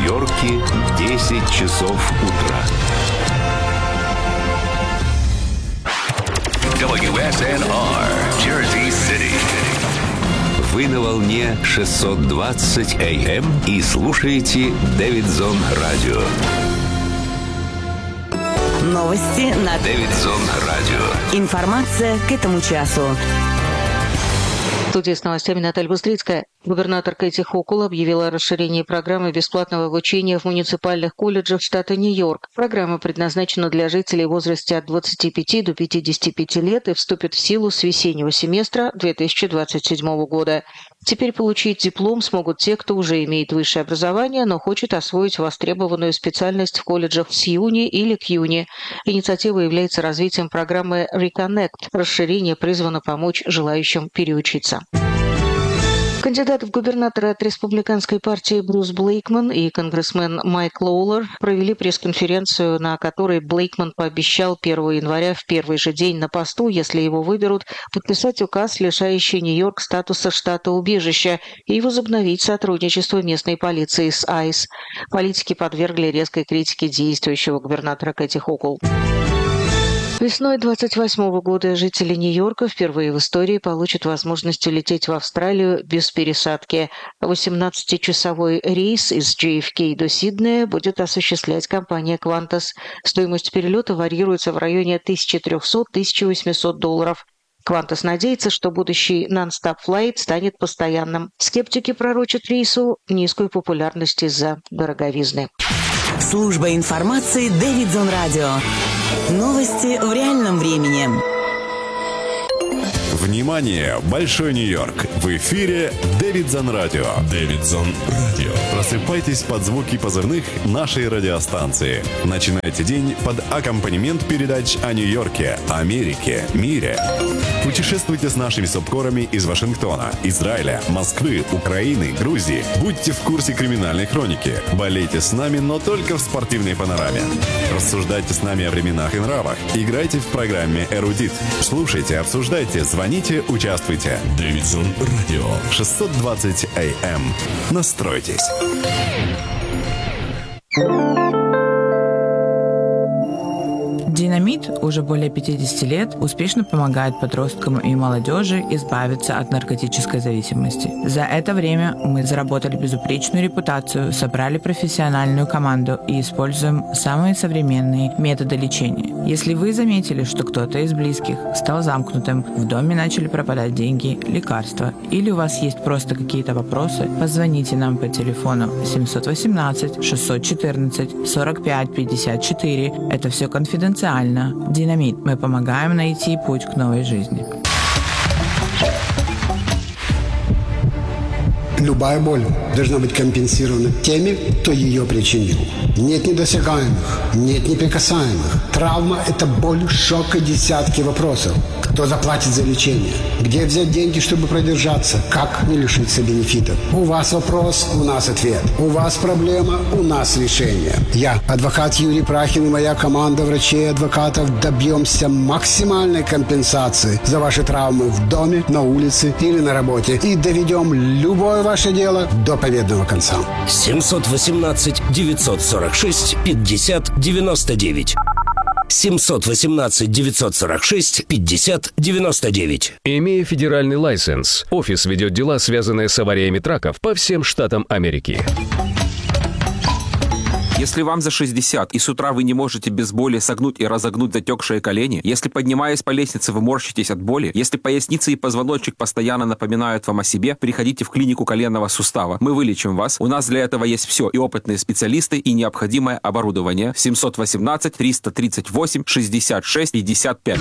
Нью-Йорке 10 часов утра. WSNR, Jersey City. Вы на волне 620 АМ и слушаете Дэвидсон Радио. Новости на Дэвидсон Радио. Информация к этому часу. В студии с новостями Наталья Быстрицкая. Губернатор Кэти Хокул объявила о расширении программы бесплатного обучения в муниципальных колледжах штата Нью-Йорк. Программа предназначена для жителей в возрасте от 25 до 55 лет и вступит в силу с весеннего семестра 2027 года. Теперь получить диплом смогут те, кто уже имеет высшее образование, но хочет освоить востребованную специальность в колледжах в Сьюни или Кьюни. Инициатива является развитием программы Reconnect. Расширение призвано помочь желающим переучиться. Кандидат в губернаторы от республиканской партии Брюс Блейкман и конгрессмен Майк Лоулер провели пресс-конференцию, на которой Блейкман пообещал 1 января в первый же день на посту, если его выберут, подписать указ, лишающий Нью-Йорк статуса штата-убежища, и возобновить сотрудничество местной полиции с ICE. Политики подвергли резкой критике действующего губернатора Кэти Хокул. Весной 28 года жители Нью-Йорка впервые в истории получат возможность улететь в Австралию без пересадки. 18-часовой рейс из JFK до Сиднея будет осуществлять компания Qantas. Стоимость перелета варьируется в районе $1300–1800. Qantas надеется, что будущий non-stop flight станет постоянным. Скептики пророчат рейсу низкую популярность из-за дороговизны. Служба информации Дэвидсон Радио. Новости в реальном времени. Внимание! Большой Нью-Йорк! В эфире Дэвидсон Радио. Дэвидсон Радио. Просыпайтесь под звуки позывных нашей радиостанции. Начинайте день под аккомпанемент передач о Нью-Йорке, Америке, мире. Путешествуйте с нашими субкорами из Вашингтона, Израиля, Москвы, Украины, Грузии. Будьте в курсе криминальной хроники. Болейте с нами, но только в спортивной панораме. Рассуждайте с нами о временах и нравах. Играйте в программе «Эрудит». Слушайте, обсуждайте, звоните, участвуйте. Дэвидсон Радио. 620 АМ. Настройтесь. Динамит уже более 50 лет успешно помогает подросткам и молодежи избавиться от наркотической зависимости. За это время мы заработали безупречную репутацию, собрали профессиональную команду и используем самые современные методы лечения. Если вы заметили, что кто-то из близких стал замкнутым, в доме начали пропадать деньги, лекарства, или у вас есть просто какие-то вопросы, позвоните нам по телефону 718-614-45-54. Это все конфиденциально. Динамит. Мы помогаем найти путь к новой жизни. Любая боль должна быть компенсирована теми, кто ее причинил. Нет недосягаемых, нет неприкасаемых. Травма – это боль, шок и десятки вопросов. Кто заплатит за лечение? Где взять деньги, чтобы продержаться? Как не лишиться бенефитов? У вас вопрос, у нас ответ. У вас проблема, у нас решение. Я, адвокат Юрий Прахин и моя команда врачей и адвокатов добьемся максимальной компенсации за ваши травмы в доме, на улице или на работе и доведем любое ваше дело до победного конца. 718-946-50-99. 718-946-50-99. Имея федеральный лайсенс, офис ведет дела, связанные с авариями траков по всем штатам Америки. Если вам за 60 и с утра вы не можете без боли согнуть и разогнуть затекшие колени, если, поднимаясь по лестнице, вы морщитесь от боли, если поясница и позвоночник постоянно напоминают вам о себе, приходите в клинику коленного сустава. Мы вылечим вас. У нас для этого есть все: и опытные специалисты, и необходимое оборудование. 718-338-66-55.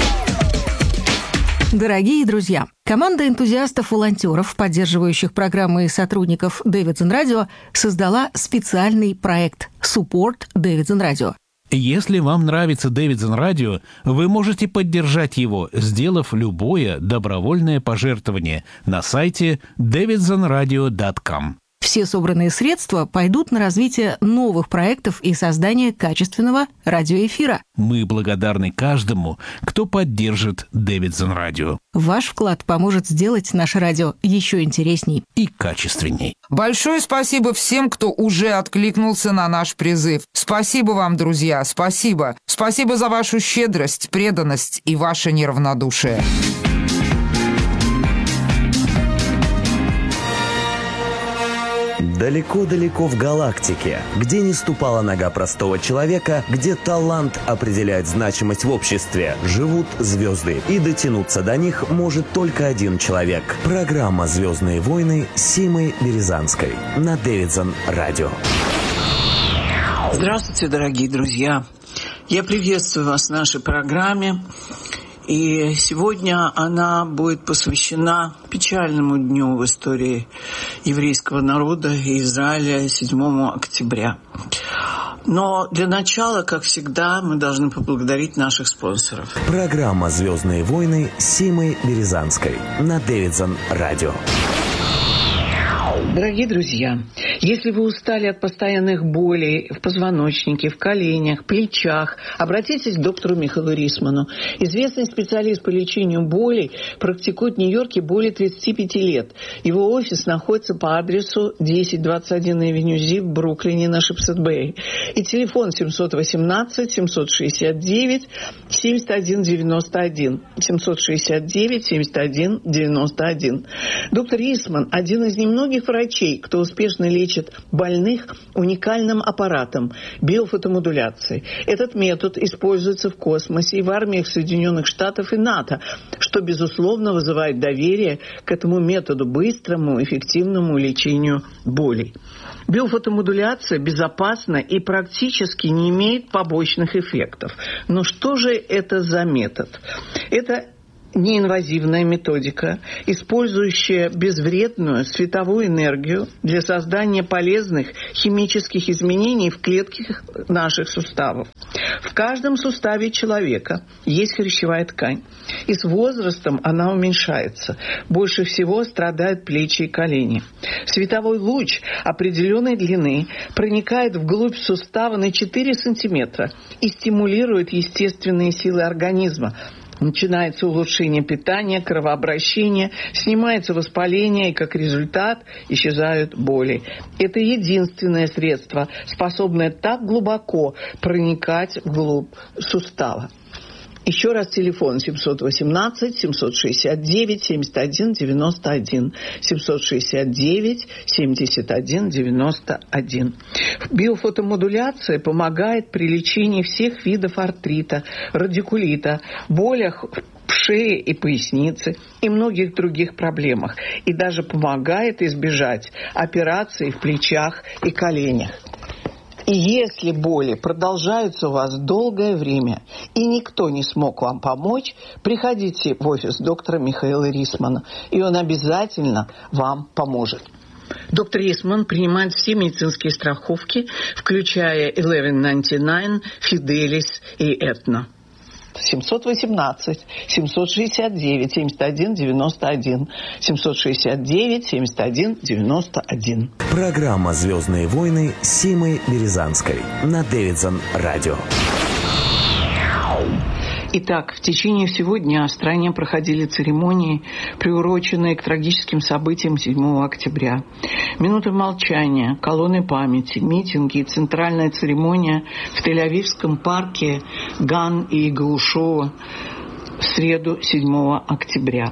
Дорогие друзья, команда энтузиастов-волонтеров, поддерживающих программы и сотрудников Дэвидсон Радио, создала специальный проект «Support Дэвидсон Радио». Если вам нравится Дэвидсон Радио, вы можете поддержать его, сделав любое добровольное пожертвование на сайте davidsonradio.com. Все собранные средства пойдут на развитие новых проектов и создание качественного радиоэфира. Мы благодарны каждому, кто поддержит Дэвидсон Радио. Ваш вклад поможет сделать наше радио еще интересней и качественней. Большое спасибо всем, кто уже откликнулся на наш призыв. Спасибо вам, друзья, спасибо. Спасибо за вашу щедрость, преданность и ваше неравнодушие. Далеко-далеко в галактике, где не ступала нога простого человека, где талант определяет значимость в обществе, живут звезды. И дотянуться до них может только один человек. Программа «Звездные войны» с Симой Березанской на Дэвидсон Радио. Здравствуйте, дорогие друзья! Я приветствую вас в нашей программе. И сегодня она будет посвящена печальному дню в истории еврейского народа и Израиля, 7 октября. Но для начала, как всегда, мы должны поблагодарить наших спонсоров. Программа «Звездные войны» с Симой Березанской на Дэвидсон Радио. Дорогие друзья, если вы устали от постоянных болей в позвоночнике, в коленях, плечах, обратитесь к доктору Михаилу Рисману. Известный специалист по лечению болей практикует в Нью-Йорке более 35 лет. Его офис находится по адресу 1021 Авеню Зи в Бруклине на Шипсет-Бэй. И телефон 718-769-7191. 769-7191. Доктор Рисман – один из немногих врачей, кто успешно лечит больных уникальным аппаратом – биофотомодуляцией. Этот метод используется в космосе и в армиях Соединенных Штатов и НАТО, что, безусловно, вызывает доверие к этому методу, быстрому, эффективному лечению болей. Биофотомодуляция безопасна и практически не имеет побочных эффектов. Но что же это за метод? Это неинвазивная методика, использующая безвредную световую энергию для создания полезных химических изменений в клетках наших суставов. В каждом суставе человека есть хрящевая ткань, и с возрастом она уменьшается. Больше всего страдают плечи и колени. Световой луч определенной длины проникает вглубь сустава на 4 сантиметра и стимулирует естественные силы организма. Начинается улучшение питания, кровообращения, снимается воспаление и, как результат, исчезают боли. Это единственное средство, способное так глубоко проникать вглубь сустава. Еще раз телефон 718-769-7191, 769-7191. Биофотомодуляция помогает при лечении всех видов артрита, радикулита, болях в шее и пояснице и многих других проблемах. И даже помогает избежать операций в плечах и коленях. И если боли продолжаются у вас долгое время, и никто не смог вам помочь, приходите в офис доктора Михаила Рисмана, и он обязательно вам поможет. Доктор Рисман принимает все медицинские страховки, включая 1199, Fidelis и Aetna. 718-769-7191, 769-7191. Программа «Звездные войны» с Симой Березанской на Дэвидсон Радио. Итак, в течение всего дня в стране проходили церемонии, приуроченные к трагическим событиям 7 октября. Минуты молчания, колонны памяти, митинги и центральная церемония в Тель-Авивском парке Ган и Гаушова в среду 7 октября.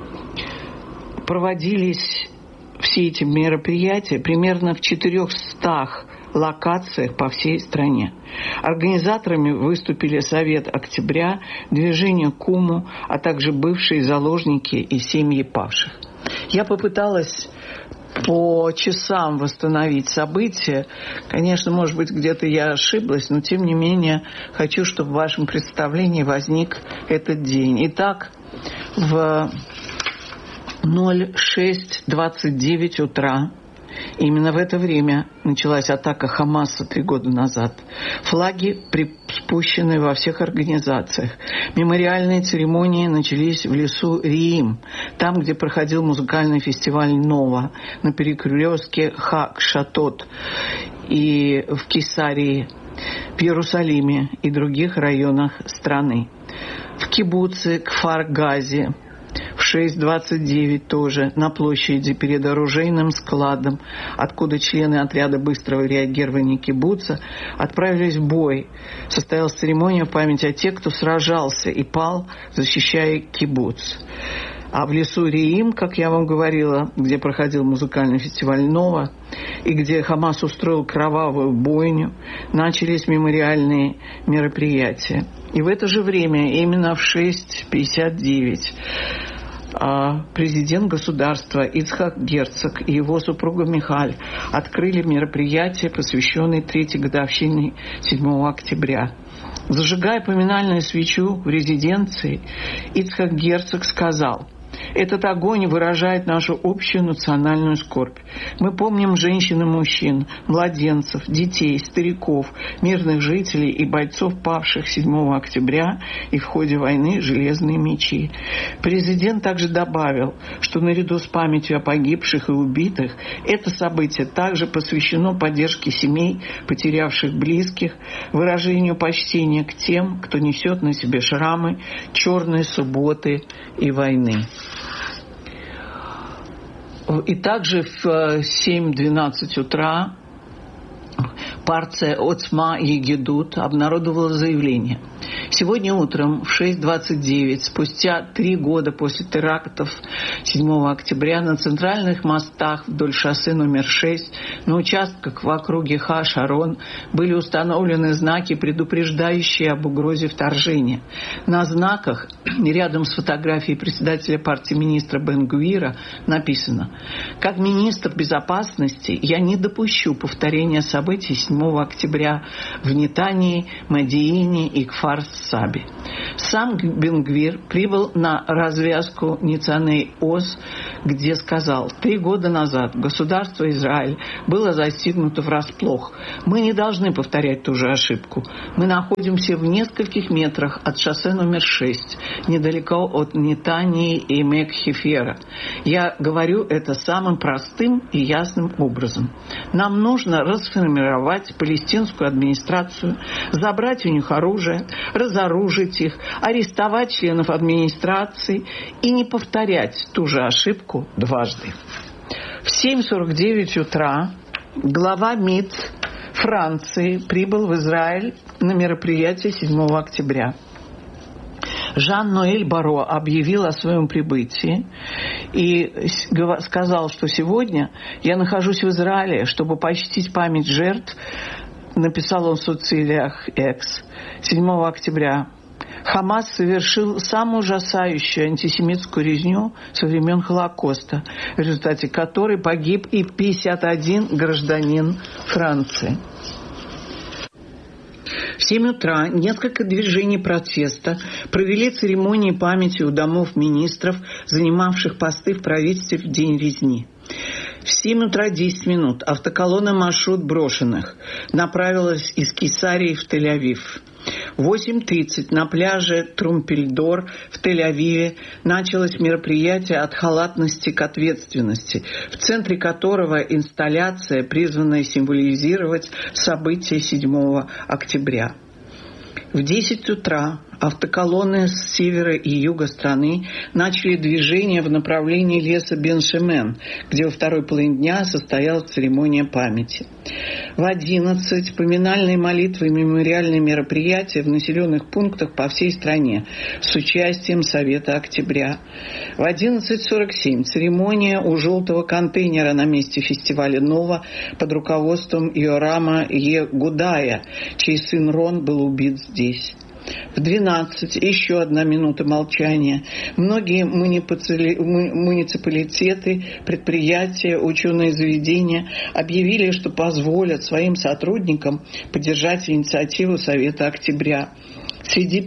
Проводились все эти мероприятия примерно в 400 локациях по всей стране. Организаторами выступили Совет Октября, Движение Куму, а также бывшие заложники и семьи павших. Я попыталась по часам восстановить события. Конечно, может быть, где-то я ошиблась, но тем не менее хочу, чтобы в вашем представлении возник этот день. Итак, в 06:29 утра Именно в это время началась атака Хамаса 3 года назад. Флаги спущены во всех организациях. Мемориальные церемонии начались в лесу Риим, там, где проходил музыкальный фестиваль «Нова», на перекрестке Хак-Шатот и в Кесарии, в Иерусалиме и других районах страны. В кибуце Кфар-Газе в 6:29 тоже на площади перед оружейным складом, откуда члены отряда быстрого реагирования кибуца отправились в бой. Состоялась церемония в память о тех, кто сражался и пал, защищая кибуц. А в лесу Риим, как я вам говорила, где проходил музыкальный фестиваль «Нова», и где Хамас устроил кровавую бойню, начались мемориальные мероприятия. И в это же время, именно в 6:59, президент государства Ицхак Герцог и его супруга Михаль открыли мероприятие, посвященное 3-й годовщине 7 октября. Зажигая поминальную свечу в резиденции, Ицхак Герцог сказал: «Этот огонь выражает нашу общую национальную скорбь. Мы помним женщин и мужчин, младенцев, детей, стариков, мирных жителей и бойцов, павших 7 октября и в ходе войны «Железные мечи». Президент также добавил, что наряду с памятью о погибших и убитых, это событие также посвящено поддержке семей, потерявших близких, выражению почтения к тем, кто несет на себе шрамы черной субботы и войны. И также в 7:12 утра партия Оцма Егедут обнародовала заявление. Сегодня утром в 6:29, спустя 3 года после терактов 7 октября, на центральных мостах вдоль шоссе номер 6, на участках в округе Ха-Шарон были установлены знаки, предупреждающие об угрозе вторжения. На знаках, рядом с фотографией председателя партии министра Бен-Гвира, написано: «Как министр безопасности я не допущу повторения событий 7 октября в Нетании, Мадиине и Кфар-Сабе». Сам Бен-Гвир прибыл на развязку Ницаней-Оз, где сказал: 3 года назад государство Израиль было застигнуто врасплох. Мы не должны повторять ту же ошибку. Мы находимся в нескольких метрах от шоссе номер 6, недалеко от Нетании и Мек-Хефера. Я говорю это самым простым и ясным образом. Нам нужно расформировать палестинскую администрацию, забрать у них оружие, разоружить их, арестовать членов администрации и не повторять ту же ошибку дважды. В 7:49 утра глава МИД Франции прибыл в Израиль на мероприятие 7 октября. Жан-Ноэль Барро объявил о своем прибытии и сказал, что сегодня я нахожусь в Израиле, чтобы почтить память жертв, написал он в соцсетях X, 7 октября. Хамас совершил самую ужасающую антисемитскую резню со времен Холокоста, в результате которой погиб и 51 гражданин Франции. В 7 утра несколько движений протеста провели церемонии памяти у домов министров, занимавших посты в правительстве в день резни. В 7 утра 10 минут автоколонна «Маршрут брошенных» направилась из Кесарии в Тель-Авив. В 8:30 на пляже Трумпельдор в Тель-Авиве началось мероприятие «От халатности к ответственности», в центре которого инсталляция, призванная символизировать события 7 октября. В 10 утра автоколонны с севера и юга страны начали движение в направлении леса Бен-Шемен, где во второй половине дня состоялась церемония памяти. В 11 поминальные молитвы и мемориальные мероприятия в населенных пунктах по всей стране с участием Совета Октября. В 11:47 церемония у желтого контейнера на месте фестиваля «Нова» под руководством Йорама Егудая, чей сын Рон был убит здесь. В 12 еще 1 минута молчания. Многие муниципалитеты, предприятия, ученые заведения объявили, что позволят своим сотрудникам поддержать инициативу Совета Октября. Среди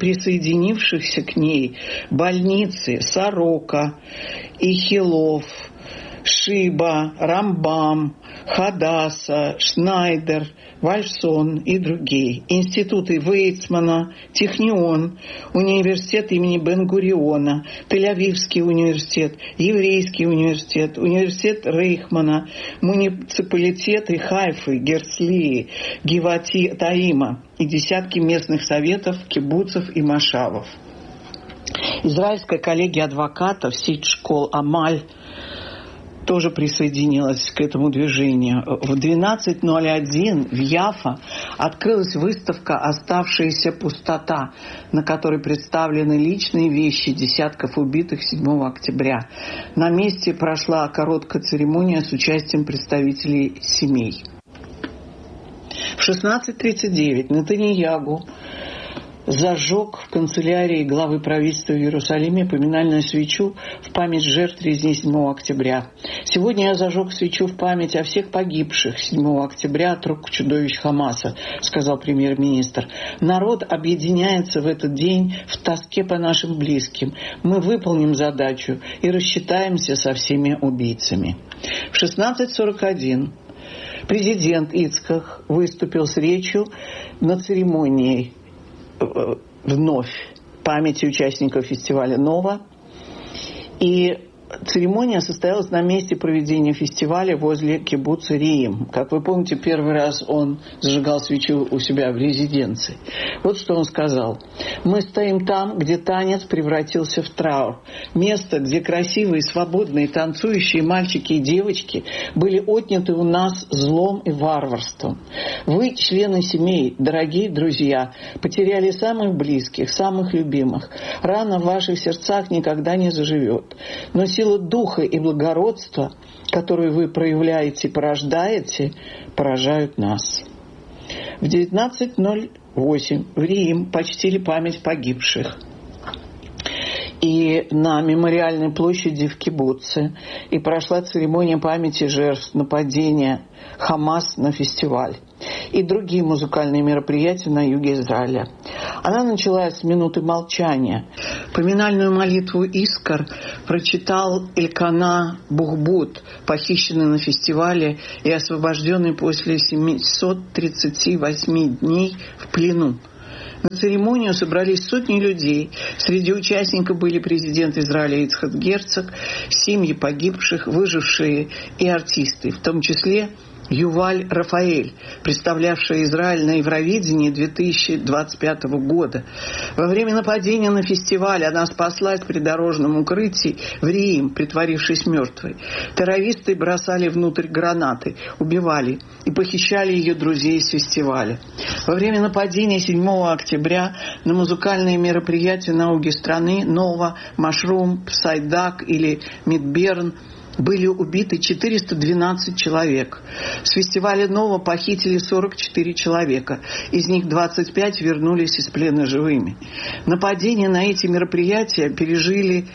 присоединившихся к ней больницы Сорока, Ихилов, Шиба, Рамбам, Хадаса, Шнайдер, Вальсон и другие. Институты Вейцмана, Технион, университет имени Бен-Гуриона, Тель-Авивский университет, Еврейский университет, университет Рейхмана, муниципалитеты Хайфы, Герцлии, Гивати Таима и десятки местных советов, кибуцев и машавов. Израильская коллегия адвокатов, сеть школ Амаль, тоже присоединилась к этому движению. В 12:01 в Яффа открылась выставка «Оставшаяся пустота», на которой представлены личные вещи десятков убитых 7 октября. На месте прошла короткая церемония с участием представителей семей. В 16:39 Нетаньяху зажег в канцелярии главы правительства в Иерусалиме поминальную свечу в память жертв резни 7 октября. «Сегодня я зажег свечу в память о всех погибших 7 октября от рук чудовищ Хамаса», сказал премьер-министр. «Народ объединяется в этот день в тоске по нашим близким. Мы выполним задачу и рассчитаемся со всеми убийцами». В 16:41 президент Ицхак выступил с речью на церемонии вновь памяти участников фестиваля «Нова». И церемония состоялась на месте проведения фестиваля возле кибуца Риим. Как вы помните, первый раз он зажигал свечу у себя в резиденции. Вот что он сказал. «Мы стоим там, где танец превратился в траур. Место, где красивые, свободные, танцующие мальчики и девочки были отняты у нас злом и варварством. Вы, члены семей, дорогие друзья, потеряли самых близких, самых любимых. Рана в ваших сердцах никогда не заживет. Но сила духа и благородства, которую вы проявляете и порождаете, поражают нас». В 19:08 в Рим почтили память погибших. И на мемориальной площади в кибуце и прошла церемония памяти жертв нападения Хамас на фестиваль и другие музыкальные мероприятия на юге Израиля. Она началась с минуты молчания. Поминальную молитву Искар прочитал Элькана Бухбут, похищенный на фестивале и освобожденный после 738 дней в плену. На церемонию собрались сотни людей. Среди участников были президент Израиля Ицхак Герцог, семьи погибших, выжившие и артисты, в том числе Юваль Рафаэль, представлявшая Израиль на Евровидении 2025 года. Во время нападения на фестиваль она спаслась в придорожном укрытии в Рим, притворившись мертвой. Террористы бросали внутрь гранаты, убивали и похищали ее друзей с фестиваля. Во время нападения 7 октября на музыкальные мероприятия на юге страны Нова, Машрум, Псайдак или Мидберн были убиты 412 человек. С фестиваля «Нова» похитили 44 человека. Из них 25 вернулись из плена живыми. Нападения на эти мероприятия пережили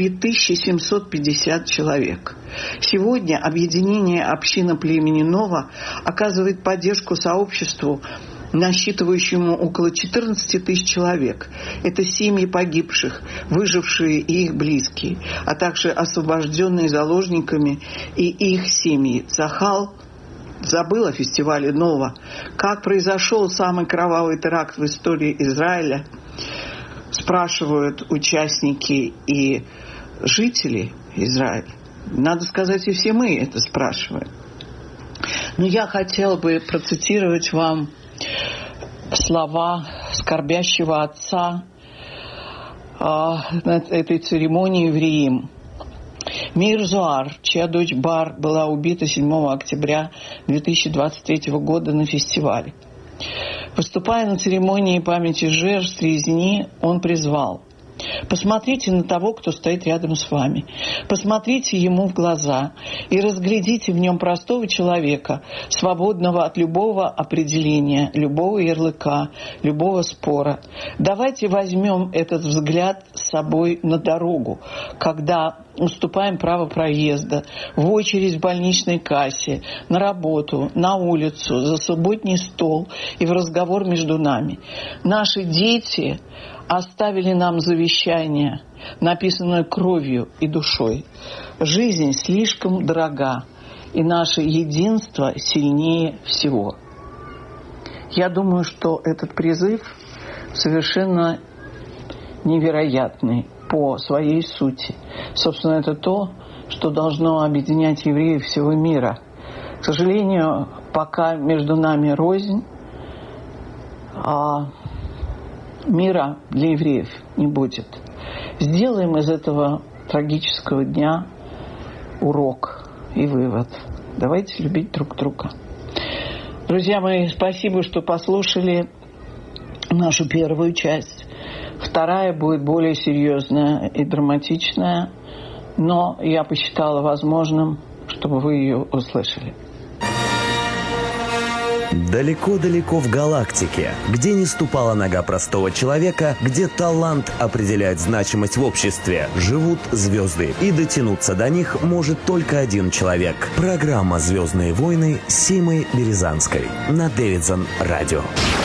3750 человек. Сегодня объединение общины племени «Нова» оказывает поддержку сообществу, насчитывающему около 14 тысяч человек. Это семьи погибших, выжившие и их близкие, а также освобожденные заложниками и их семьи. Цахал забыл о фестивале «Нова». Как произошел самый кровавый теракт в истории Израиля, спрашивают участники и жители Израиля. Надо сказать, и все мы это спрашиваем. Но я хотела бы процитировать вам слова скорбящего отца на этой церемонии в Рим. Мир Зоар, чья дочь Бар была убита 7 октября 2023 года на фестивале. Выступая на церемонии памяти жертв резни, он призвал: посмотрите на того, кто стоит рядом с вами. Посмотрите ему в глаза и разглядите в нем простого человека, свободного от любого определения, любого ярлыка, любого спора. Давайте возьмем этот взгляд с собой на дорогу, когда уступаем право проезда, в очередь в больничной кассе, на работу, на улицу, за субботний стол и в разговор между нами. Наши дети оставили нам завещание, написанное кровью и душой. Жизнь слишком дорога, и наше единство сильнее всего. Я думаю, что этот призыв совершенно невероятный по своей сути. Собственно, это то, что должно объединять евреев всего мира. К сожалению, пока между нами рознь, а мира для евреев не будет. Сделаем из этого трагического дня урок и вывод. Давайте любить друг друга. Друзья мои, спасибо, что послушали нашу первую часть. Вторая будет более серьезная и драматичная, но я посчитала возможным, чтобы вы ее услышали. Далеко-далеко в галактике, где не ступала нога простого человека, где талант определяет значимость в обществе, живут звезды. И дотянуться до них может только один человек. Программа «Звездные войны» с Симой Березанской на Дэвидзон Радио.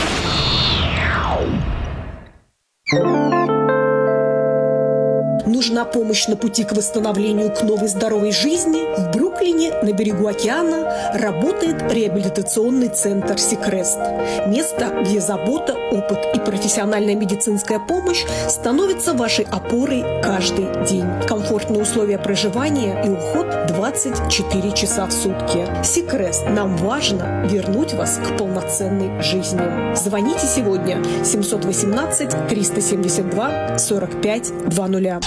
Нужна помощь на пути к восстановлению к новой здоровой жизни? В Бруклине, на берегу океана, работает реабилитационный центр «Сикрест». Место, где забота, опыт и профессиональная медицинская помощь становятся вашей опорой каждый день. Комфортные условия проживания и уход 24 часа в сутки. «Сикрест». Нам важно вернуть вас к полноценной жизни. Звоните сегодня 718 372 45 00.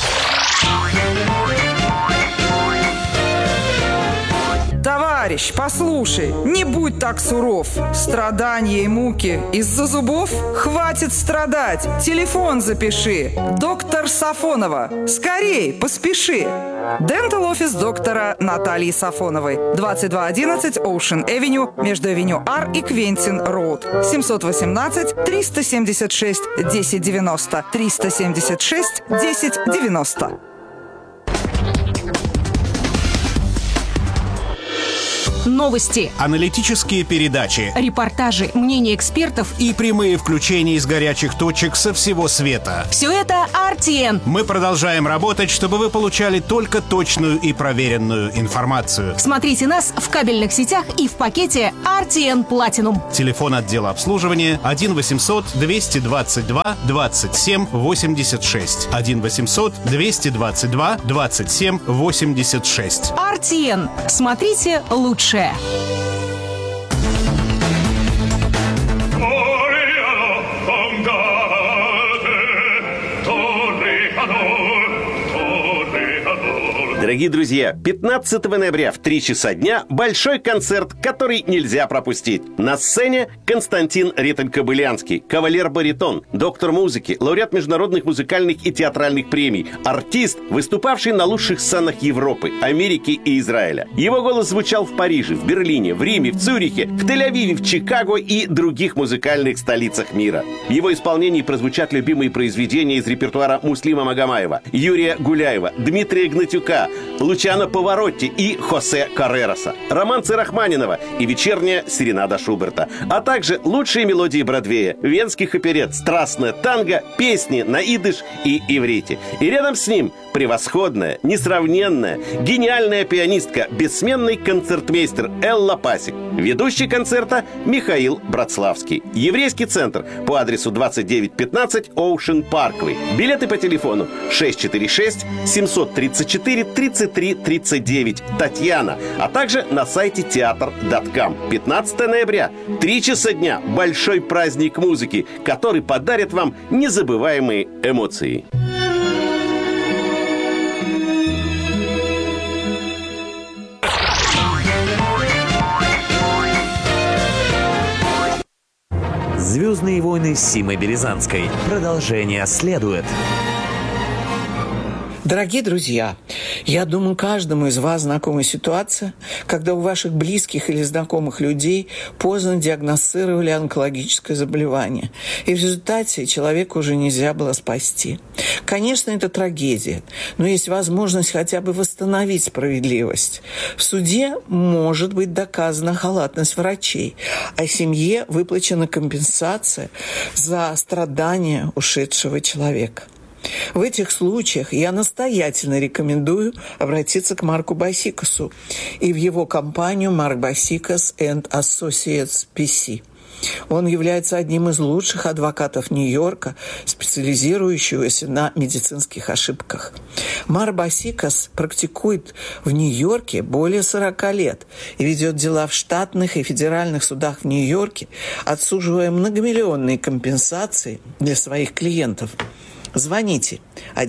Товарищ, послушай, не будь так суров. Страдания и муки из-за зубов? Хватит страдать. Телефон запиши. Доктор Сафонова. Скорей, поспеши. Dental Office доктора Натальи Сафоновой. 2211 Ocean Avenue между Авеню Ар и Квентин Роуд. 718 376 1090. 376 1090. Новости, аналитические передачи, репортажи, мнения экспертов и прямые включения из горячих точек со всего света. Все это RTN. Мы продолжаем работать, чтобы вы получали только точную и проверенную информацию. Смотрите нас в кабельных сетях и в пакете RTN Platinum. Телефон отдела обслуживания 1 800 222 27 86. 1 800 222 27 86. RTN. Смотрите лучше. Дорогие друзья, 15 ноября в 3 часа дня большой концерт, который нельзя пропустить. На сцене Константин Ретель-Кобылянский, кавалер-баритон, доктор музыки, лауреат международных музыкальных и театральных премий, артист, выступавший на лучших сценах Европы, Америки и Израиля. Его голос звучал в Париже, в Берлине, в Риме, в Цюрихе, в Тель-Авиве, в Чикаго и других музыкальных столицах мира. В его исполнении прозвучат любимые произведения из репертуара Муслима Магомаева, Юрия Гуляева, Дмитрия Гнатюка, Лучано Паваротти и Хосе Каррероса, романсы Рахманинова и вечерняя серенада Шуберта, а также лучшие мелодии Бродвея, венских оперет, страстное танго, песни на идыш и иврите. И рядом с ним превосходная, несравненная, гениальная пианистка, бессменный концертмейстер Элла Пасик. Ведущий концерта Михаил Братславский. Еврейский центр по адресу 2915 Ocean Parkway. Билеты по телефону 646 734 33 39 Татьяна, а также на сайте театр.com. 15 ноября, 3 часа дня, большой праздник музыки, который подарит вам незабываемые эмоции. «Звездные войны» с Симой Березанской. Продолжение следует. Дорогие друзья, я думаю, каждому из вас знакома ситуация, когда у ваших близких или знакомых людей поздно диагностировали онкологическое заболевание, и в результате человека уже нельзя было спасти. Конечно, это трагедия, но есть возможность хотя бы восстановить справедливость. В суде может быть доказана халатность врачей, а семье выплачена компенсация за страдания ушедшего человека. В этих случаях я настоятельно рекомендую обратиться к Марку Басикасу и в его компанию Mark Basikas and Associates PC. Он является одним из лучших адвокатов Нью-Йорка, специализирующегося на медицинских ошибках. Марк Басикас практикует в Нью-Йорке более 40 лет и ведет дела в штатных и федеральных судах в Нью-Йорке, отсуживая многомиллионные компенсации для своих клиентов. Звоните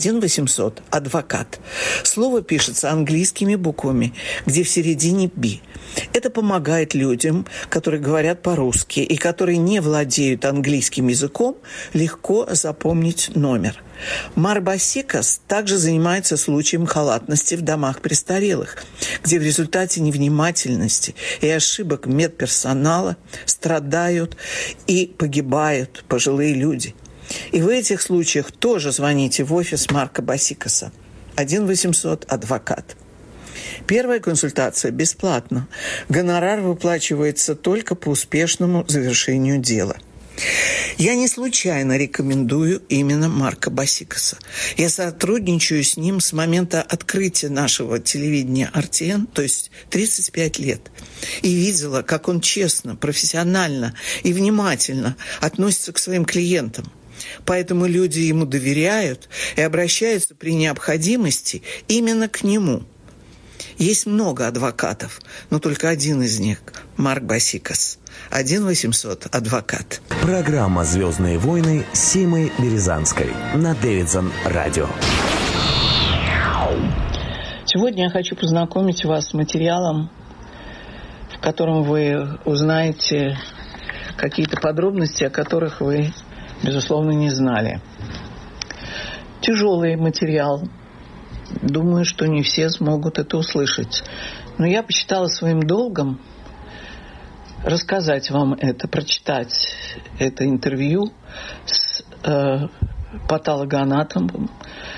1-800-адвокат. Слово пишется английскими буквами, где в середине «би». Это помогает людям, которые говорят по-русски и которые не владеют английским языком, легко запомнить номер. Марк Басикас также занимается случаем халатности в домах престарелых, где в результате невнимательности и ошибок медперсонала страдают и погибают пожилые люди. И в этих случаях тоже звоните в офис Марка Басикаса. 1-800-адвокат. Первая консультация бесплатна. Гонорар выплачивается только по успешному завершению дела. Я не случайно рекомендую именно Марка Басикаса. Я сотрудничаю с ним с момента открытия нашего телевидения RTN, то есть 35 лет. И видела, как он честно, профессионально и внимательно относится к своим клиентам. Поэтому люди ему доверяют и обращаются при необходимости именно к нему. Есть много адвокатов, но только один из них – Марк Басикас. 1-800-адвокат. Программа «Звездные войны» с Симой Березанской на Дэвидсон Радио. Сегодня я хочу познакомить вас с материалом, в котором вы узнаете какие-то подробности, о которых вы, безусловно, не знали. Тяжелый материал. Думаю, что не все смогут это услышать. Но я посчитала своим долгом рассказать вам это, прочитать это интервью с патологоанатомом,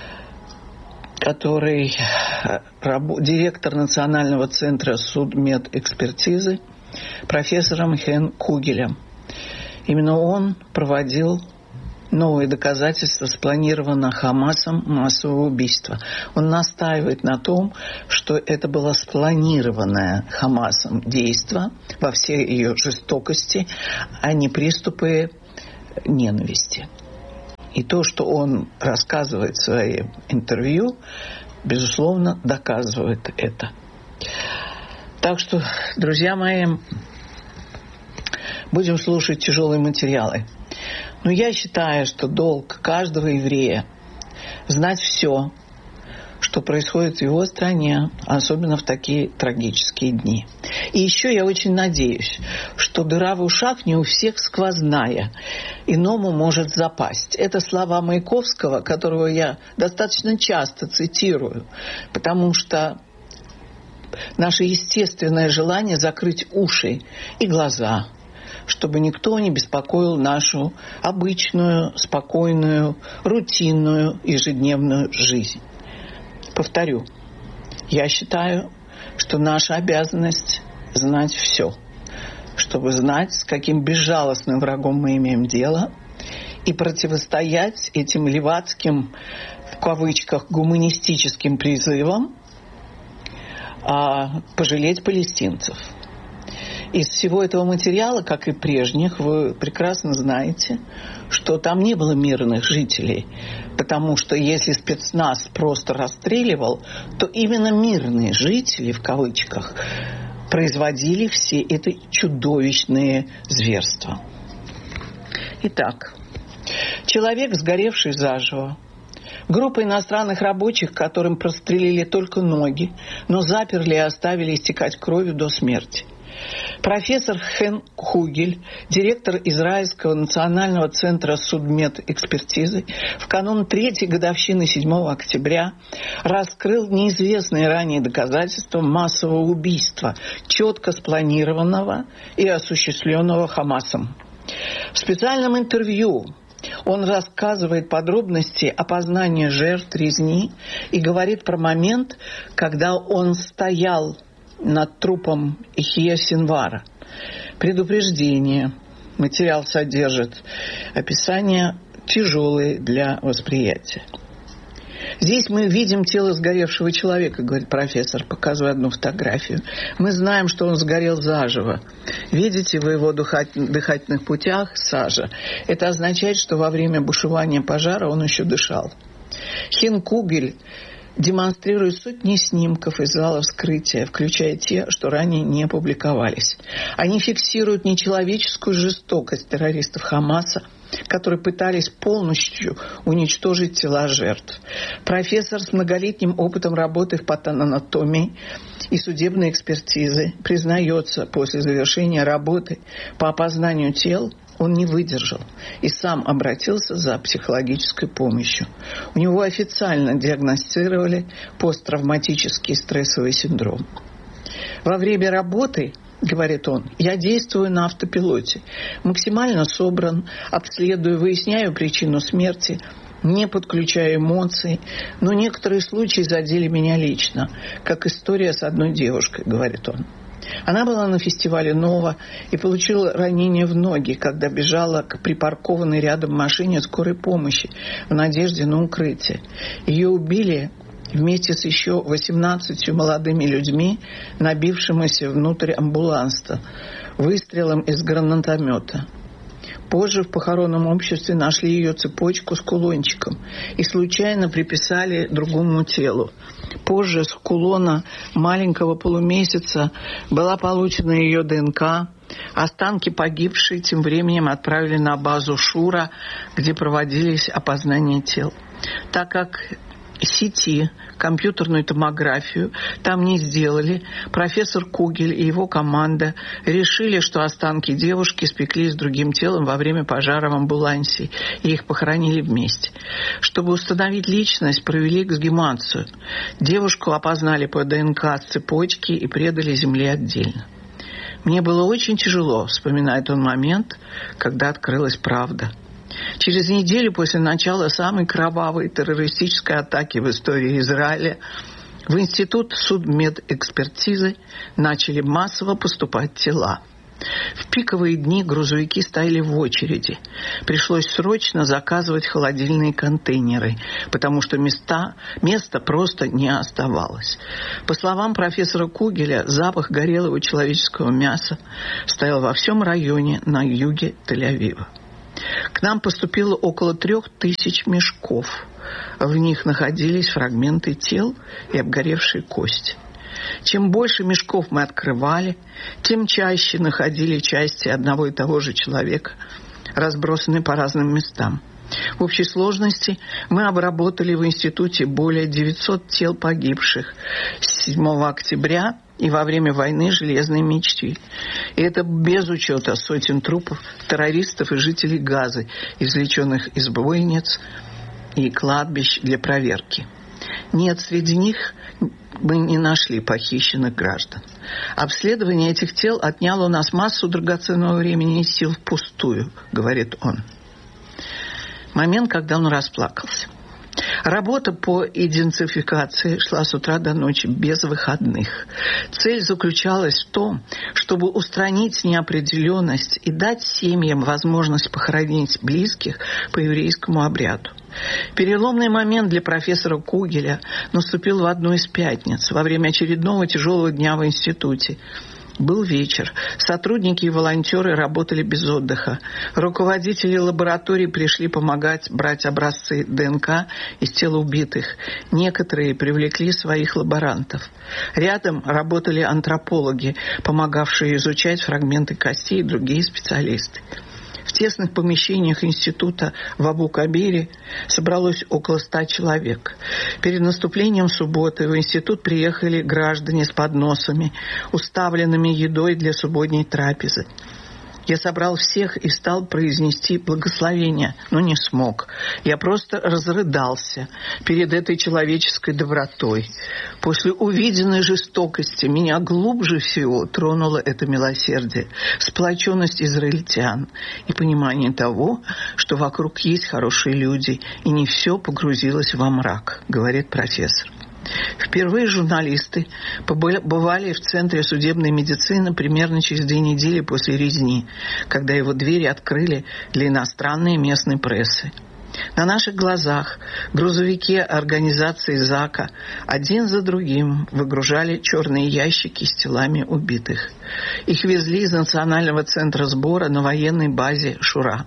который директор Национального центра судмедэкспертизы, профессором Хен Кугелем. Именно он проводил новые доказательства спланированного Хамасом массового убийства. Он настаивает на том, что это было спланированное Хамасом действо во всей ее жестокости, а не приступы ненависти. И то, что он рассказывает в своем интервью, безусловно, доказывает это. Так что, друзья мои, будем слушать тяжелые материалы. Но я считаю, что долг каждого еврея знать все, что происходит в его стране, особенно в такие трагические дни. И еще я очень надеюсь, что дыра в ушах не у всех сквозная, иному может запасть. Это слова Маяковского, которого я достаточно часто цитирую, потому что наше естественное желание закрыть уши и глаза, чтобы никто не беспокоил нашу обычную, спокойную, рутинную, ежедневную жизнь. Повторю, я считаю, что наша обязанность знать все, чтобы знать, с каким безжалостным врагом мы имеем дело, и противостоять этим левацким, в кавычках, гуманистическим призывам пожалеть палестинцев. Из всего этого материала, как и прежних, вы прекрасно знаете, что там не было мирных жителей, потому что если спецназ просто расстреливал, то именно мирные жители, в кавычках, производили все эти чудовищные зверства. Итак, человек, сгоревший заживо, группа иностранных рабочих, которым прострелили только ноги, но заперли и оставили истекать кровью до смерти. Профессор Хэн Кугель, директор Израильского национального центра судмедэкспертизы, в канун 3-й годовщины 7 октября раскрыл неизвестные ранее доказательства массового убийства, четко спланированного и осуществленного Хамасом. В специальном интервью он рассказывает подробности опознания жертв резни и говорит про момент, когда он стоял над трупом Ихия Синвара. Предупреждение. Материал содержит описания тяжелые для восприятия. Здесь мы видим тело сгоревшего человека, говорит профессор, показывая одну фотографию. Мы знаем, что он сгорел заживо. Видите, в его дыхательных путях сажа. Это означает, что во время бушевания пожара он еще дышал. Хэн Кугель демонстрирует сотни снимков из зала вскрытия, включая те, что ранее не публиковались. Они фиксируют нечеловеческую жестокость террористов Хамаса, которые пытались полностью уничтожить тела жертв. Профессор с многолетним опытом работы в патанатомии и судебной экспертизы признается, после завершения работы по опознанию тел он не выдержал и сам обратился за психологической помощью. У него официально диагностировали посттравматический стрессовый синдром. Во время работы, говорит он, я действую на автопилоте, максимально собран, обследую, выясняю причину смерти, не подключаю эмоций, но некоторые случаи задели меня лично, как история с одной девушкой, говорит он. Она была на фестивале «Нова» и получила ранение в ноги, когда бежала к припаркованной рядом машине скорой помощи в надежде на укрытие. Ее убили вместе с еще 18 молодыми людьми, набившимися внутрь амбуланса, выстрелом из гранатомета. Позже в похоронном обществе нашли ее цепочку с кулончиком и случайно приписали другому телу. Позже с кулона маленького полумесяца была получена ее ДНК. Останки погибшей тем временем отправили на базу Шура, где проводились опознания тел. Так как CT, компьютерную томографию, там не сделали, профессор Кугель и его команда решили, что останки девушки спеклись с другим телом во время пожара в амбулансе, и их похоронили вместе. Чтобы установить личность, провели эксгумацию. Девушку опознали по ДНК с цепочки и предали земле отдельно. «Мне было очень тяжело», — вспоминает он момент, когда открылась правда. Через неделю после начала самой кровавой террористической атаки в истории Израиля в Институт судмедэкспертизы начали массово поступать тела. В пиковые дни грузовики стояли в очереди. Пришлось срочно заказывать холодильные контейнеры, потому что места просто не оставалось. По словам профессора Кугеля, запах горелого человеческого мяса стоял во всем районе на юге Тель-Авива. К нам поступило около 3000 мешков. В них находились фрагменты тел и обгоревшие кости. Чем больше мешков мы открывали, тем чаще находили части одного и того же человека, разбросанные по разным местам. В общей сложности мы обработали в институте более 900 тел погибших с 7 октября и во время войны «Железной мечты». И это без учета сотен трупов террористов и жителей Газы, извлеченных из бойниц и кладбищ для проверки. Нет, среди них мы не нашли похищенных граждан. Обследование этих тел отняло у нас массу драгоценного времени и сил впустую, говорит он. Момент, когда он расплакался. Работа по идентификации шла с утра до ночи без выходных. Цель заключалась в том, чтобы устранить неопределенность и дать семьям возможность похоронить близких по еврейскому обряду. Переломный момент для профессора Кугеля наступил в одну из пятниц, во время очередного тяжелого дня в институте. Был вечер. Сотрудники и волонтеры работали без отдыха. Руководители лабораторий пришли помогать брать образцы ДНК из тел убитых. Некоторые привлекли своих лаборантов. Рядом работали антропологи, помогавшие изучать фрагменты костей, и другие специалисты. В тесных помещениях института в Абу-Кабире собралось около 100 человек. Перед наступлением субботы в институт приехали граждане с подносами, уставленными едой для субботней трапезы. Я собрал всех и стал произнести благословение, но не смог. Я просто разрыдался перед этой человеческой добротой. После увиденной жестокости меня глубже всего тронуло это милосердие, сплоченность израильтян и понимание того, что вокруг есть хорошие люди, и не все погрузилось во мрак, говорит профессор. Впервые журналисты побывали в Центре судебной медицины примерно через 2 недели после резни, когда его двери открыли для иностранной и местной прессы. На наших глазах грузовики организации ЗАКа один за другим выгружали черные ящики с телами убитых. Их везли из Национального центра сбора на военной базе Шура.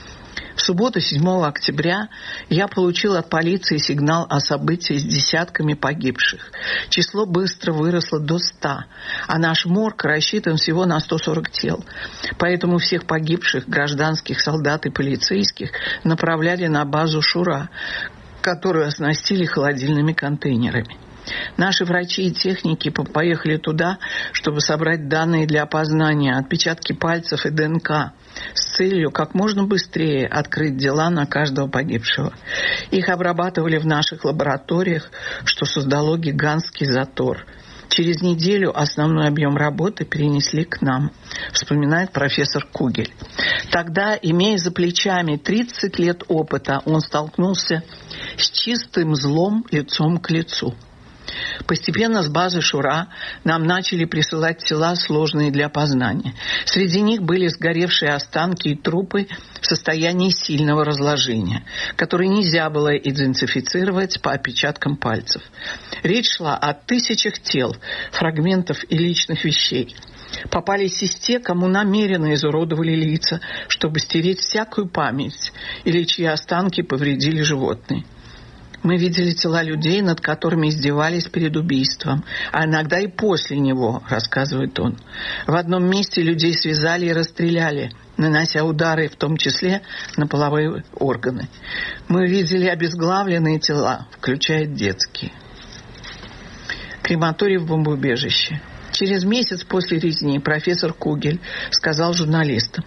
В субботу, 7 октября, я получил от полиции сигнал о событии с десятками погибших. Число быстро выросло до 100, а наш морг рассчитан всего на 140 тел. Поэтому всех погибших гражданских солдат и полицейских направляли на базу Шура, которую оснастили холодильными контейнерами. Наши врачи и техники поехали туда, чтобы собрать данные для опознания, отпечатки пальцев и ДНК, с целью как можно быстрее открыть дела на каждого погибшего. Их обрабатывали в наших лабораториях, что создало гигантский затор. Через неделю основной объем работы перенесли к нам, вспоминает профессор Кугель. Тогда, имея за плечами 30 лет опыта, он столкнулся с чистым злом лицом к лицу. Постепенно с базы Шура нам начали присылать тела, сложные для опознания. Среди них были сгоревшие останки и трупы в состоянии сильного разложения, которые нельзя было идентифицировать по отпечаткам пальцев. Речь шла о тысячах тел, фрагментов и личных вещей. Попались и те, кому намеренно изуродовали лица, чтобы стереть всякую память, или чьи останки повредили животные. Мы видели тела людей, над которыми издевались перед убийством, а иногда и после него, рассказывает он. В одном месте людей связали и расстреляли, нанося удары, в том числе на половые органы. Мы видели обезглавленные тела, включая детские. Крематорий в бомбоубежище. Через месяц после резни профессор Кугель сказал журналистам: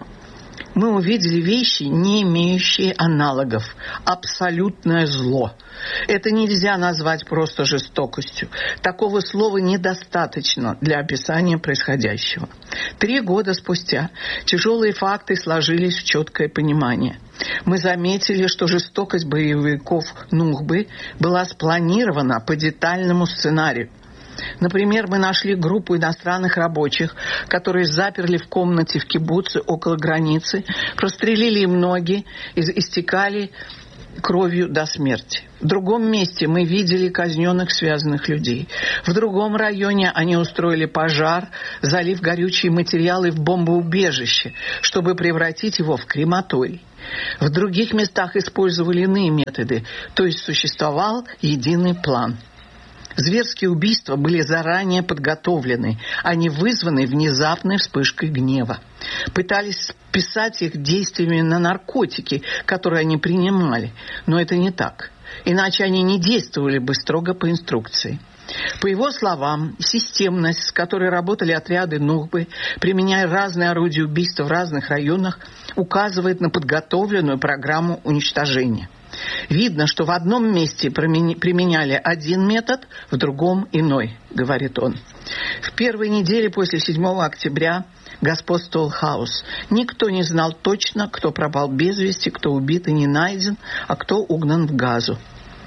мы увидели вещи, не имеющие аналогов. Абсолютное зло. Это нельзя назвать просто жестокостью. Такого слова недостаточно для описания происходящего. 3 года спустя тяжелые факты сложились в четкое понимание. Мы заметили, что жестокость боевиков Нухбы была спланирована по детальному сценарию. Например, мы нашли группу иностранных рабочих, которые заперли в комнате в кибуце около границы, прострелили им ноги и истекали кровью до смерти. В другом месте мы видели казненных связанных людей. В другом районе они устроили пожар, залив горючие материалы в бомбоубежище, чтобы превратить его в крематорий. В других местах использовали иные методы, то есть существовал единый план. Зверские убийства были заранее подготовлены, а не вызваны внезапной вспышкой гнева. Пытались списать их действиями на наркотики, которые они принимали, но это не так. Иначе они не действовали бы строго по инструкции. По его словам, системность, с которой работали отряды Нухбы, применяя разные орудия убийства в разных районах, указывает на подготовленную программу уничтожения. Видно, что в одном месте применяли один метод, в другом иной, говорит он. В первой неделе после 7 октября господствовал хаос. Никто не знал точно, кто пропал без вести, кто убит и не найден, а кто угнан в Газу.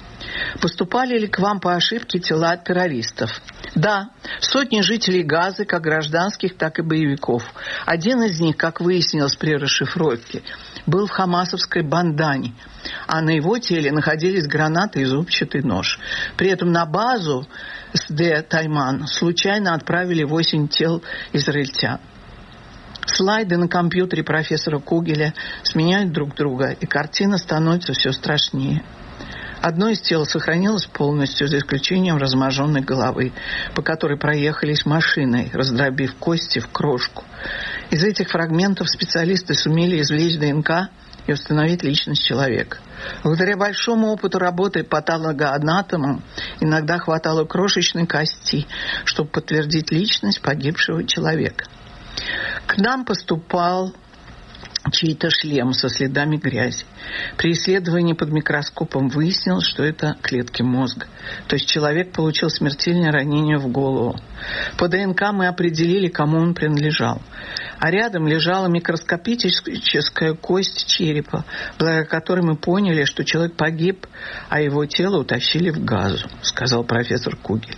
Поступали ли к вам по ошибке тела террористов? Да, сотни жителей Газы, как гражданских, так и боевиков. Один из них, как выяснилось при расшифровке, был в хамасовской бандане, а на его теле находились гранаты и зубчатый нож. При этом на базу Сде-Тайман случайно отправили 8 тел израильтян. Слайды на компьютере профессора Кугеля сменяют друг друга, и картина становится все страшнее. Одно из тел сохранилось полностью, за исключением разможенной головы, по которой проехались машиной, раздробив кости в крошку. Из этих фрагментов специалисты сумели извлечь ДНК и установить личность человека. Благодаря большому опыту работы патологоанатомом иногда хватало крошечной кости, чтобы подтвердить личность погибшего человека. К нам поступал чей-то шлем со следами грязи. При исследовании под микроскопом выяснилось, что это клетки мозга. То есть человек получил смертельное ранение в голову. По ДНК мы определили, кому он принадлежал. А рядом лежала микроскопическая кость черепа, благодаря которой мы поняли, что человек погиб, а его тело утащили в Газу, сказал профессор Кугель.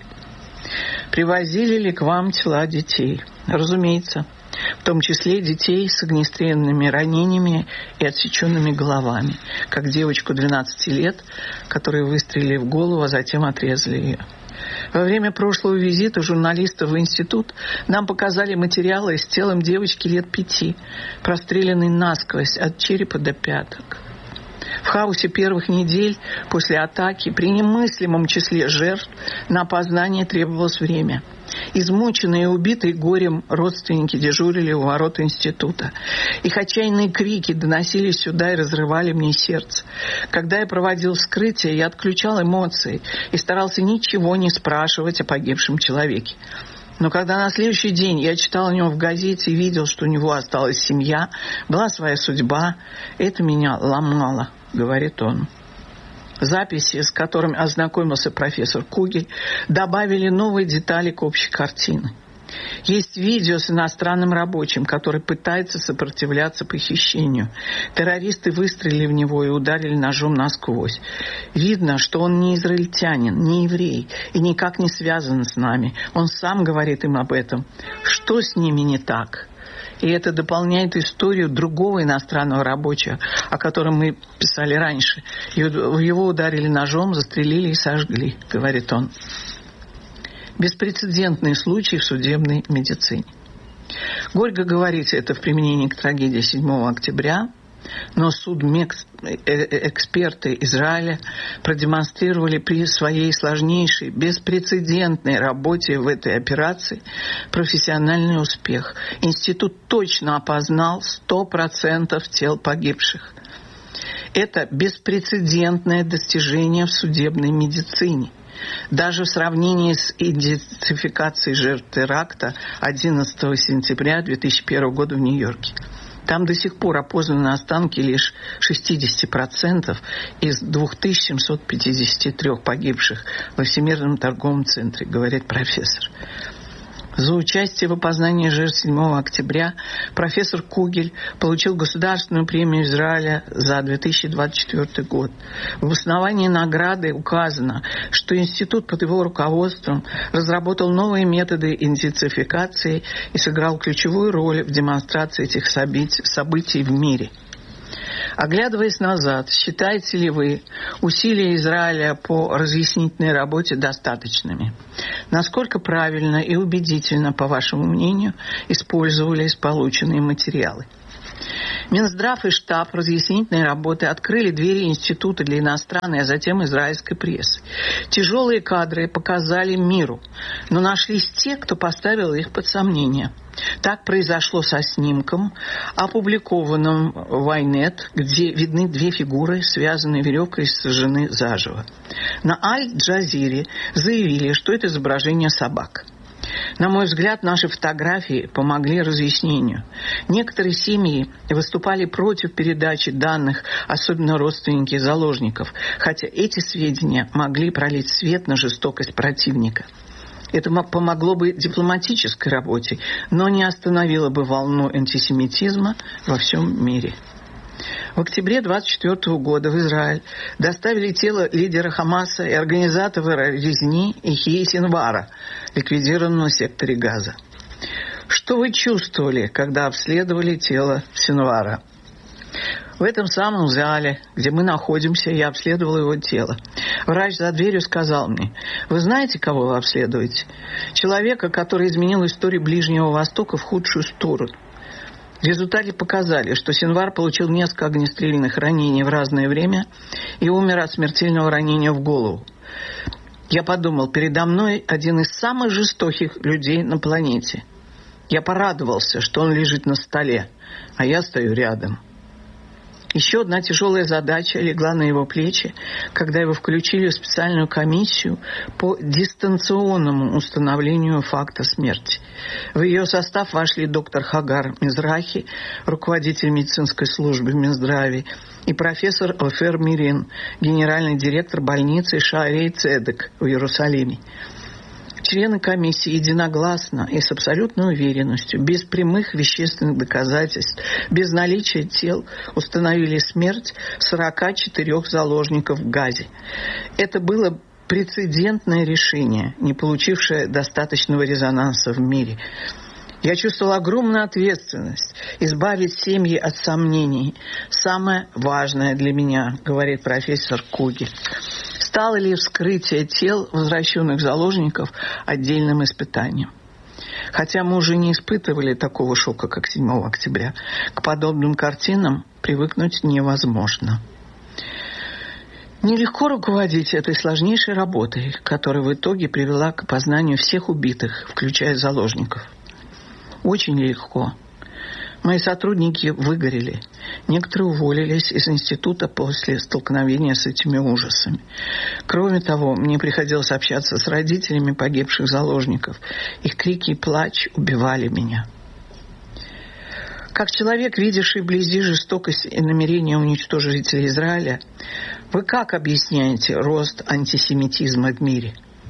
Привозили ли к вам тела детей? Разумеется. В том числе детей с огнестрельными ранениями и отсеченными головами, как девочку 12 лет, которой выстрелили в голову, а затем отрезали ее. Во время прошлого визита журналистов в институт нам показали материалы с телом девочки лет 5, простреленной насквозь от черепа до пяток. В хаосе первых недель после атаки при немыслимом числе жертв на опознание требовалось время. Измученные и убитые горем родственники дежурили у ворот института. Их отчаянные крики доносились сюда и разрывали мне сердце. Когда я проводил вскрытие, я отключал эмоции и старался ничего не спрашивать о погибшем человеке. Но когда на следующий день я читал о нем в газете и видел, что у него осталась семья, была своя судьба, это меня ломало, говорит он. Записи, с которыми ознакомился профессор Кугель, добавили новые детали к общей картине. Есть видео с иностранным рабочим, который пытается сопротивляться похищению. Террористы выстрелили в него и ударили ножом насквозь. Видно, что он не израильтянин, не еврей и никак не связан с нами. Он сам говорит им об этом. Что с ними не так? И это дополняет историю другого иностранного рабочего, о котором мы писали раньше. Его ударили ножом, застрелили и сожгли, говорит он. Беспрецедентный случай в судебной медицине. Горько говорить это в применении к трагедии 7 октября, но судмедэксперты Израиля продемонстрировали при своей сложнейшей, беспрецедентной работе в этой операции профессиональный успех. Институт точно опознал 100% тел погибших. Это беспрецедентное достижение в судебной медицине. Даже в сравнении с идентификацией жертв теракта 11 сентября 2001 года в Нью-Йорке. Там до сих пор опознаны останки лишь 60% из 2753 погибших во Всемирном торговом центре, говорит профессор. За участие в опознании жертв 7 октября профессор Кугель получил Государственную премию Израиля за 2024 год. В основании награды указано, что институт под его руководством разработал новые методы идентификации и сыграл ключевую роль в демонстрации этих событий в мире. Оглядываясь назад, считаете ли вы усилия Израиля по разъяснительной работе достаточными? Насколько правильно и убедительно, по вашему мнению, использовались полученные материалы? Минздрав и штаб разъяснительной работы открыли двери института для иностранной, а затем израильской прессы. Тяжелые кадры показали миру, но нашлись те, кто поставил их под сомнение. Так произошло со снимком, опубликованным в Ynet, где видны две фигуры, связанные веревкой и сожжены заживо. На Аль-Джазире заявили, что это изображение собак. На мой взгляд, наши фотографии помогли разъяснению. Некоторые семьи выступали против передачи данных, особенно родственники заложников, хотя эти сведения могли пролить свет на жестокость противника. Это помогло бы дипломатической работе, но не остановило бы волну антисемитизма во всем мире. В октябре 1924 года в Израиль доставили тело лидера Хамаса и организатора резни Ихьи Синвара, ликвидированного в секторе Газа. Что вы чувствовали, когда обследовали тело Синвара? В этом самом зале, где мы находимся, я обследовал его тело. Врач за дверью сказал мне: вы знаете, кого вы обследуете? Человека, который изменил историю Ближнего Востока в худшую сторону. Результаты показали, что Синвар получил несколько огнестрельных ранений в разное время и умер от смертельного ранения в голову. Я подумал, передо мной один из самых жестоких людей на планете. Я порадовался, что он лежит на столе, а я стою рядом. Еще одна тяжелая задача легла на его плечи, когда его включили в специальную комиссию по дистанционному установлению факта смерти. В ее состав вошли доктор Хагар Мизрахи, руководитель медицинской службы Минздрава, и профессор Офер Мирин, генеральный директор больницы Шаарей Цедек в Иерусалиме. Члены комиссии единогласно и с абсолютной уверенностью, без прямых вещественных доказательств, без наличия тел, установили смерть 44 заложников в Газе. Это было прецедентное решение, не получившее достаточного резонанса в мире. Я чувствовал огромную ответственность избавить семьи от сомнений. Самое важное для меня, говорит профессор Кугель. Стало ли вскрытие тел возвращенных заложников отдельным испытанием? Хотя мы уже не испытывали такого шока, как 7 октября, к подобным картинам привыкнуть невозможно. Нелегко руководить этой сложнейшей работой, которая в итоге привела к опознанию всех убитых, включая заложников. Очень легко. Мои сотрудники выгорели. Некоторые уволились из института после столкновения с этими ужасами. Кроме того, мне приходилось общаться с родителями погибших заложников. Их крики и плач убивали меня. Как человек, видевший вблизи жестокость и намерение уничтожить жителей Израиля, вы как объясняете рост антисемитизма в мире?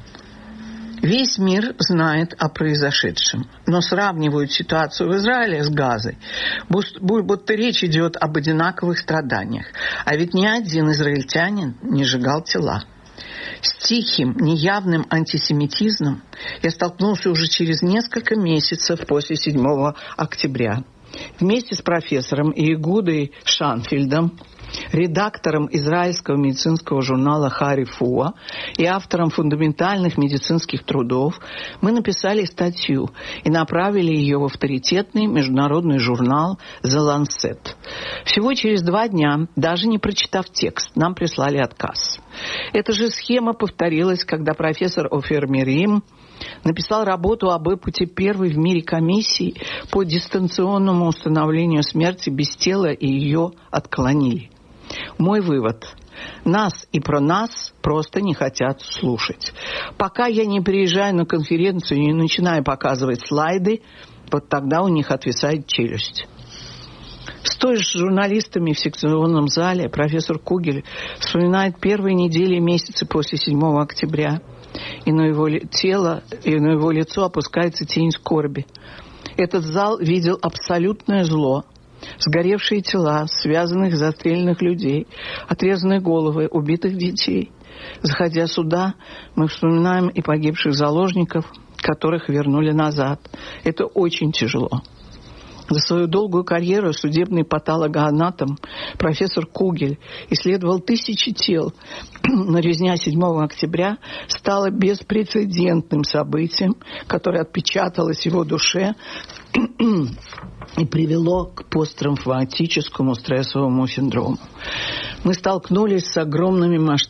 Весь мир знает о произошедшем, но сравнивают ситуацию в Израиле с Газой, будто речь идет об одинаковых страданиях. А ведь ни один израильтянин не сжигал тела. С тихим, неявным антисемитизмом я столкнулся уже через несколько месяцев после 7 октября. Вместе с профессором Иегудой Шанфельдом, редактором израильского медицинского журнала «Харифуа» и автором фундаментальных медицинских трудов, мы написали статью и направили ее в авторитетный международный журнал «The Lancet». Всего через 2 дня, даже не прочитав текст, нам прислали отказ. Эта же схема повторилась, когда профессор Офер Мирин написал работу об опыте первой в мире комиссии по дистанционному установлению смерти без тела, и ее отклонили. Мой вывод. Нас и про нас просто не хотят слушать. Пока я не приезжаю на конференцию и не начинаю показывать слайды, вот тогда у них отвисает челюсть. Стоя с журналистами в секционном зале, профессор Кугель вспоминает первые недели и месяцы после 7 октября. И на его тело, и на его лицо опускается тень скорби. Этот зал видел абсолютное зло. Сгоревшие тела, связанных застреленных людей, отрезанные головы, убитых детей. Заходя сюда, мы вспоминаем и погибших заложников, которых вернули назад. Это очень тяжело. За свою долгую карьеру судебный патологоанатом профессор Кугель исследовал тысячи тел, но резня 7 октября стала беспрецедентным событием, которое отпечаталось в его душе и привело к посттравматическому стрессовому синдрому. Мы столкнулись с огромными масштабами